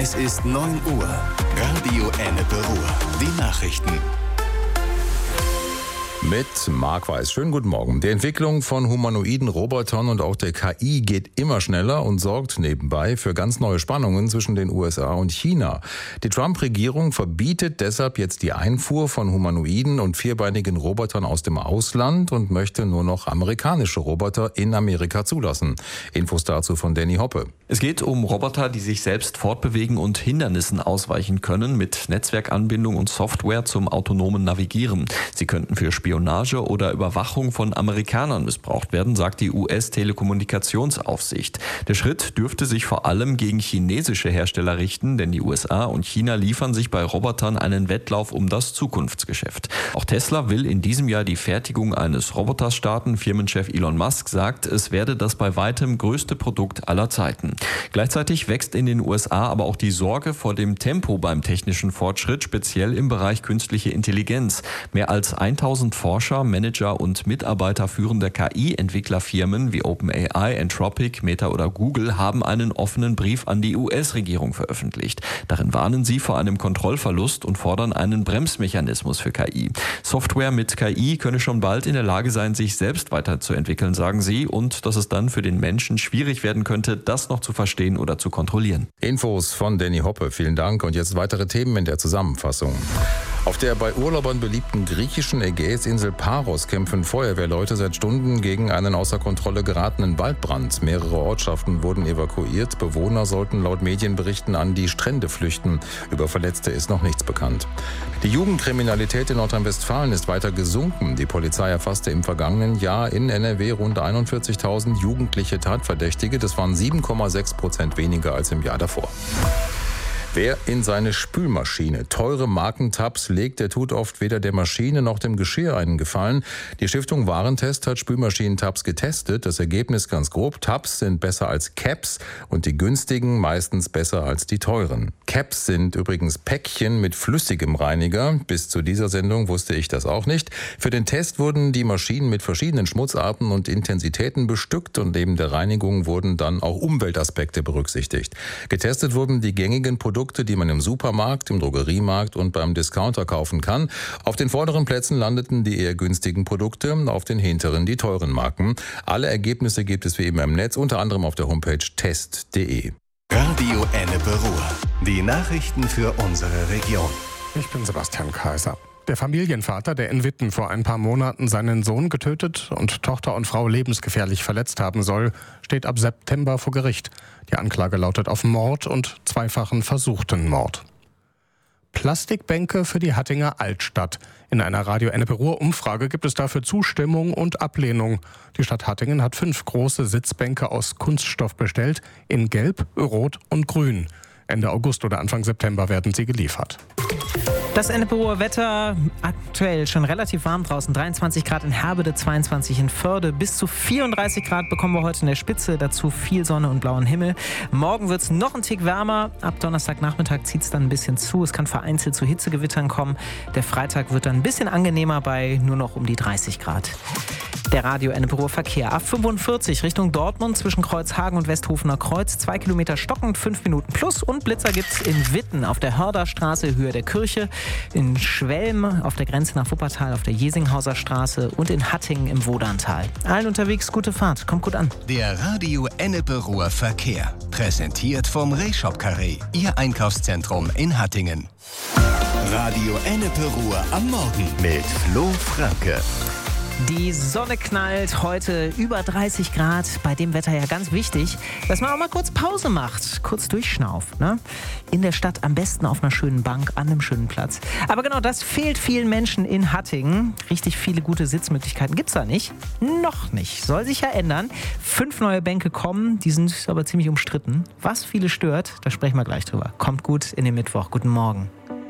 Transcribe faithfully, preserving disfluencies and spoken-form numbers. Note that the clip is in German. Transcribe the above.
Es ist neun Uhr. Radio Ennepe Ruhr. Die Nachrichten. Mit Marc Weiß. Schönen guten Morgen. Die Entwicklung von humanoiden Robotern und auch der K I geht immer schneller und sorgt nebenbei für ganz neue Spannungen zwischen den U S A und China. Die Trump-Regierung verbietet deshalb jetzt die Einfuhr von humanoiden und vierbeinigen Robotern aus dem Ausland und möchte nur noch amerikanische Roboter in Amerika zulassen. Infos dazu von Danny Hoppe. Es geht um Roboter, die sich selbst fortbewegen und Hindernissen ausweichen können mit Netzwerkanbindung und Software zum autonomen Navigieren. Sie könnten für Spionage oder Überwachung von Amerikanern missbraucht werden, sagt die U S-Telekommunikationsaufsicht. Der Schritt dürfte sich vor allem gegen chinesische Hersteller richten, denn die U S A und China liefern sich bei Robotern einen Wettlauf um das Zukunftsgeschäft. Auch Tesla will in diesem Jahr die Fertigung eines Roboters starten. Firmenchef Elon Musk sagt, es werde das bei weitem größte Produkt aller Zeiten. Gleichzeitig wächst in den U S A aber auch die Sorge vor dem Tempo beim technischen Fortschritt, speziell im Bereich künstliche Intelligenz. Mehr als tausend Forscher, Manager und Mitarbeiter führender K I-Entwicklerfirmen wie OpenAI, Anthropic, Meta oder Google haben einen offenen Brief an die U S-Regierung veröffentlicht. Darin warnen sie vor einem Kontrollverlust und fordern einen Bremsmechanismus für K I. Software mit K I könne schon bald in der Lage sein, sich selbst weiterzuentwickeln, sagen sie, und dass es dann für den Menschen schwierig werden könnte, das noch zu verstehen oder zu kontrollieren. Infos von Danny Hoppe, vielen Dank. Und jetzt weitere Themen in der Zusammenfassung. Auf der bei Urlaubern beliebten griechischen Ägäisinsel Paros kämpfen Feuerwehrleute seit Stunden gegen einen außer Kontrolle geratenen Waldbrand. Mehrere Ortschaften wurden evakuiert. Bewohner sollten laut Medienberichten an die Strände flüchten. Über Verletzte ist noch nichts bekannt. Die Jugendkriminalität in Nordrhein-Westfalen ist weiter gesunken. Die Polizei erfasste im vergangenen Jahr in N R W rund einundvierzigtausend jugendliche Tatverdächtige. Das waren sieben Komma sechs Prozent weniger als im Jahr davor. Wer in seine Spülmaschine teure Markentabs legt, der tut oft weder der Maschine noch dem Geschirr einen Gefallen. Die Stiftung Warentest hat Spülmaschinentabs getestet. Das Ergebnis ganz grob: Tabs sind besser als Caps und die günstigen meistens besser als die teuren. Caps sind übrigens Päckchen mit flüssigem Reiniger. Bis zu dieser Sendung wusste ich das auch nicht. Für den Test wurden die Maschinen mit verschiedenen Schmutzarten und Intensitäten bestückt und neben der Reinigung wurden dann auch Umweltaspekte berücksichtigt. Getestet wurden die gängigen Produkte, die man im Supermarkt, im Drogeriemarkt und beim Discounter kaufen kann. Auf den vorderen Plätzen landeten die eher günstigen Produkte, auf den hinteren die teuren Marken. Alle Ergebnisse gibt es wie immer im Netz, unter anderem auf der Homepage test punkt de. Radio Ennepe Ruhr. Die Nachrichten für unsere Region. Ich bin Sebastian Kaiser. Der Familienvater, der in Witten vor ein paar Monaten seinen Sohn getötet und Tochter und Frau lebensgefährlich verletzt haben soll, steht ab September vor Gericht. Die Anklage lautet auf Mord und zweifachen versuchten Mord. Plastikbänke für die Hattinger Altstadt. In einer Radio Ennepe Ruhr Umfrage gibt es dafür Zustimmung und Ablehnung. Die Stadt Hattingen hat fünf große Sitzbänke aus Kunststoff bestellt, in Gelb, Rot und Grün. Ende August oder Anfang September werden sie geliefert. Das Ennepe Ruhr Wetter aktuell schon relativ warm draußen. dreiundzwanzig Grad in Herbede, zweiundzwanzig in Förde. Bis zu vierunddreißig Grad bekommen wir heute in der Spitze. Dazu viel Sonne und blauen Himmel. Morgen wird es noch ein Tick wärmer. Ab Donnerstagnachmittag zieht es dann ein bisschen zu. Es kann vereinzelt zu Hitzegewittern kommen. Der Freitag wird dann ein bisschen angenehmer bei nur noch um die dreißig Grad. Der Radio Ennepe Ruhr Verkehr. A fünfundvierzig Richtung Dortmund zwischen Kreuzhagen und Westhofener Kreuz. Zwei Kilometer stockend, fünf Minuten plus. Und Blitzer gibt's in Witten auf der Hörderstraße, Höhe der Kirche. In Schwelm auf der Grenze nach Wuppertal auf der Jesinghauser Straße und in Hattingen im Wodantal. Allen unterwegs gute Fahrt. Kommt gut an. Der Radio Ennepe Ruhr Verkehr. Präsentiert vom Rehshop Carré. Ihr Einkaufszentrum in Hattingen. Radio Ennepe Ruhr am Morgen mit Flo Franke. Die Sonne knallt, heute über dreißig Grad, bei dem Wetter ja ganz wichtig, dass man auch mal kurz Pause macht, kurz durchschnauft, ne? In der Stadt am besten auf einer schönen Bank, an einem schönen Platz. Aber genau das fehlt vielen Menschen in Hattingen. Richtig viele gute Sitzmöglichkeiten gibt's da nicht. Noch nicht. Soll sich ja ändern. Fünf neue Bänke kommen, die sind aber ziemlich umstritten. Was viele stört, da sprechen wir gleich drüber. Kommt gut in den Mittwoch. Guten Morgen.